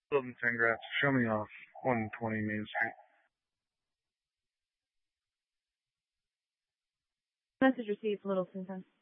Littleton Congrats. Show me off 120 Main Street. Message received, Littleton.